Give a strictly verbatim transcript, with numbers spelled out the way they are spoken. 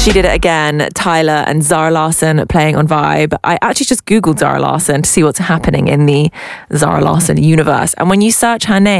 She did it again. Tyler and Zara Larsson playing on Vibe. I actually just Googled Zara Larsson to see what's happening in the Zara Larsson universe. And when you search her name,